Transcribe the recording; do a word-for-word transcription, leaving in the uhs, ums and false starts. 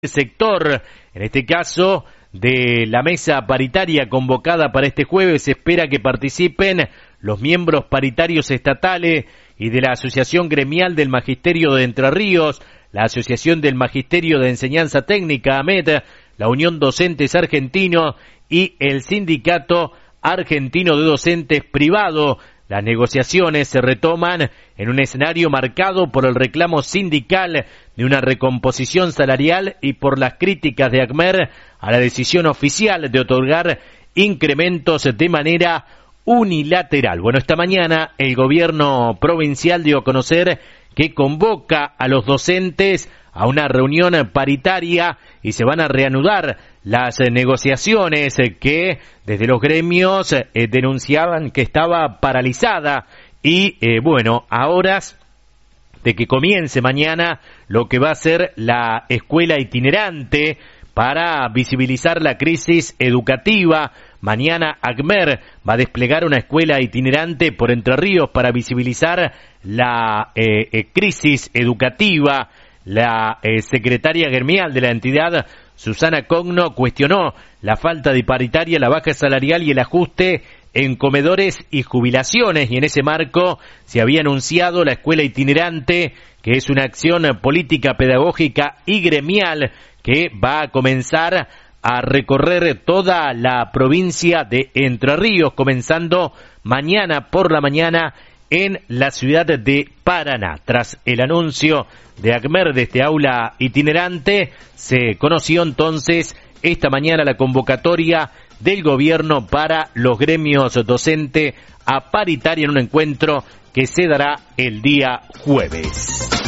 sector, en este caso de la mesa paritaria convocada para este jueves. Se espera que participen los miembros paritarios estatales y de la Asociación Gremial del Magisterio de Entre Ríos, la Asociación del Magisterio de Enseñanza Técnica, AMET, la Unión Docentes Argentino y el Sindicato Argentino de Docentes Privado. Las negociaciones se retoman en un escenario marcado por el reclamo sindical de una recomposición salarial y por las críticas de ACMER a la decisión oficial de otorgar incrementos de manera unilateral. Bueno, esta mañana el gobierno provincial dio a conocer que convoca a los docentes a una reunión paritaria y se van a reanudar las negociaciones que desde los gremios eh, denunciaban que estaba paralizada y eh, bueno, a horas de que comience mañana lo que va a ser la escuela itinerante para visibilizar la crisis educativa. Mañana ACMER va a desplegar una escuela itinerante por Entre Ríos para visibilizar la eh, eh, crisis educativa. La eh, secretaria gremial de la entidad, Susana Cogno, cuestionó la falta de paritaria, la baja salarial y el ajuste en comedores y jubilaciones, y en ese marco se había anunciado la escuela itinerante, que es una acción política, pedagógica y gremial que va a comenzar a recorrer toda la provincia de Entre Ríos, comenzando mañana por la mañana en la ciudad de Paraná. Tras el anuncio de ACMER de este aula itinerante, se conoció entonces esta mañana la convocatoria del gobierno para los gremios docentes a paritaria en un encuentro que se dará el día jueves.